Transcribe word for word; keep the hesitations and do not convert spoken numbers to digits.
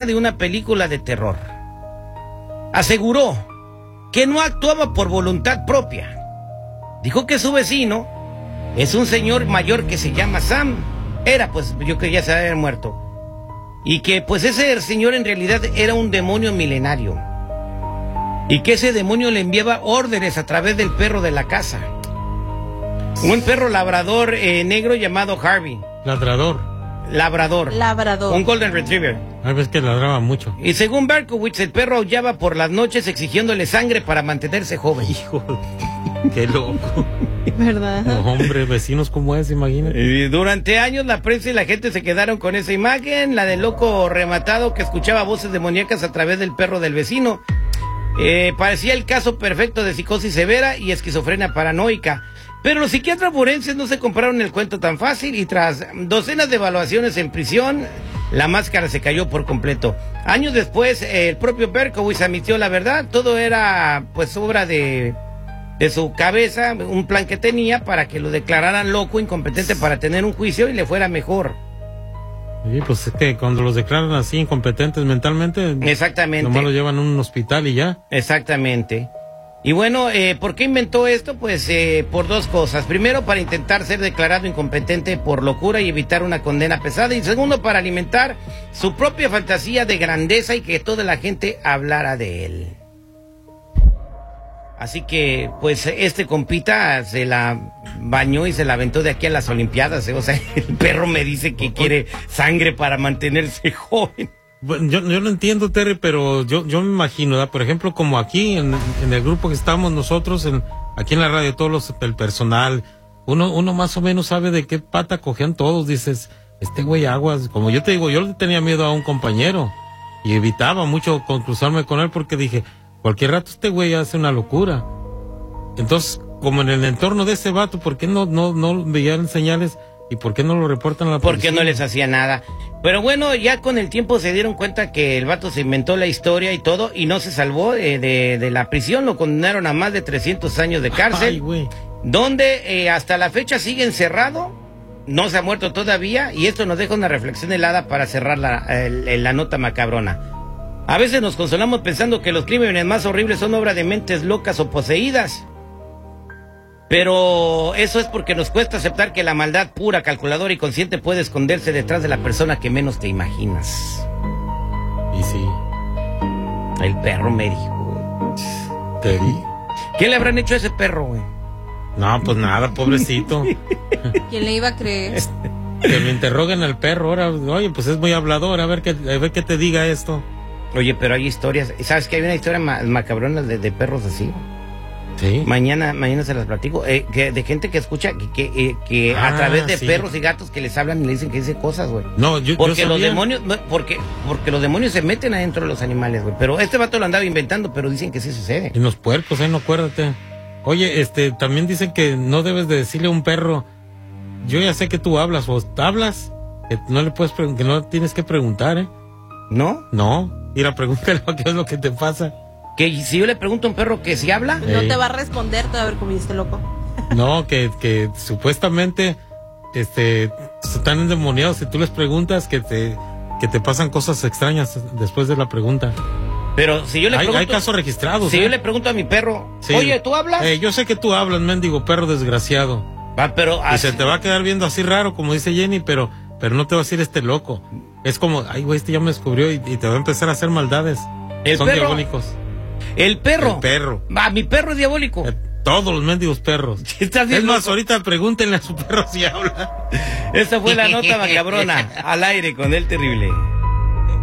de una película de terror. Aseguró que no actuaba por voluntad propia. Dijo que su vecino es un señor mayor que se llama Sam. Era, pues, yo creo que ya se había muerto. Y que, pues, ese señor en realidad era un demonio milenario. Y que ese demonio le enviaba órdenes a través del perro de la casa. Un perro labrador eh, negro llamado Harvey. Ladrador. Labrador. Labrador. Un golden retriever. A veces que ladraba mucho. Y según Berkowitz, el perro aullaba por las noches exigiéndole sangre para mantenerse joven. Hijo, qué loco. ¿Verdad? No, hombre, vecinos como ese, imagínate. Y durante años la prensa y la gente se quedaron con esa imagen, la del loco rematado que escuchaba voces demoníacas a través del perro del vecino. Eh, parecía el caso perfecto de psicosis severa y esquizofrenia paranoica. Pero los psiquiatras forenses no se compraron el cuento tan fácil y tras docenas de evaluaciones en prisión, la máscara se cayó por completo. Años después, el propio Berkowitz admitió la verdad. Todo era, pues, obra de, de su cabeza, un plan que tenía para que lo declararan loco, incompetente para tener un juicio y le fuera mejor. Sí, pues es que cuando los declaran así incompetentes mentalmente, exactamente, nomás lo llevan a un hospital y ya. Exactamente. Y bueno, eh, ¿por qué inventó esto? Pues eh, por dos cosas. Primero, para intentar ser declarado incompetente por locura y evitar una condena pesada. Y segundo, para alimentar su propia fantasía de grandeza y que toda la gente hablara de él. Así que, pues, este compita se la bañó y se la aventó de aquí a las Olimpiadas, ¿eh? O sea, el perro me dice que quiere sangre para mantenerse joven. Bueno, yo, yo no entiendo, Terry, pero yo, yo me imagino, ¿verdad? Por ejemplo, como aquí, en, en el grupo que estamos nosotros, en, aquí en la radio, todos los, el personal, uno, uno más o menos sabe de qué pata cogían todos. Dices, este güey aguas, como yo te digo, yo le tenía miedo a un compañero y evitaba mucho cruzarme con él porque dije, cualquier rato este güey hace una locura. Entonces, como en el entorno de ese vato, ¿por qué no, no, no veían señales? ¿Y por qué no lo reportan a la policía? Porque no les hacía nada. Pero bueno, ya con el tiempo se dieron cuenta que el vato se inventó la historia y todo, y no se salvó de, de, de la prisión. Lo condenaron a más de trescientos años de cárcel. Ay, güey. Donde eh, hasta la fecha sigue encerrado. No se ha muerto todavía. Y esto nos deja una reflexión helada para cerrar la, eh, la nota macabrona. A veces nos consolamos pensando que los crímenes más horribles son obra de mentes locas o poseídas. Pero eso es porque nos cuesta aceptar que la maldad pura, calculadora y consciente puede esconderse detrás de la persona que menos te imaginas. Y sí. El perro me dijo. Terry. ¿Qué le habrán hecho a ese perro, güey? No, pues nada, pobrecito. ¿Quién le iba a creer? Que lo interroguen al perro ahora. Oye, pues es muy hablador, a ver qué, a ver qué te diga esto. Oye, pero hay historias. ¿Sabes que hay una historia ma macabrona de, de perros así? Sí. Mañana, mañana se las platico. Eh, que, de gente que escucha que, que, eh, que ah, a través de sí. perros y gatos que les hablan y le dicen que dicen cosas, güey. No, yo Porque yo los demonios, porque, porque los demonios se meten adentro de los animales, güey. Pero este vato lo andaba inventando, pero dicen que sí sucede. En los puercos, eh, no acuérdate. Oye, este, también dicen que no debes de decirle a un perro, yo ya sé que tú hablas, o hablas, que no le puedes que no tienes que preguntar, ¿eh? ¿No? No, ir a preguntarle qué es lo que te pasa. Que si yo le pregunto a un perro que si habla, no te va a responder, te va a ver como este loco. No, que, que supuestamente este están endemoniados. Si tú les preguntas, que te que te pasan cosas extrañas después de la pregunta. Pero si yo le hay, pregunto, hay casos registrados. Si ¿eh? yo le pregunto a mi perro, sí. Oye, ¿tú hablas? Eh, yo sé que tú hablas, mendigo perro desgraciado. Va, pero así... Y se te va a quedar viendo así raro, como dice Jenny, pero pero no te va a decir este loco. Es como, ay, güey, este ya me descubrió y, y te va a empezar a hacer maldades. El Son perro, diabólicos. El perro. El perro. Va, mi perro es diabólico. Eh, todos los mendigos perros. Es más, ahorita pregúntenle a su perro si habla. Esta fue la nota macabrona al aire con el terrible.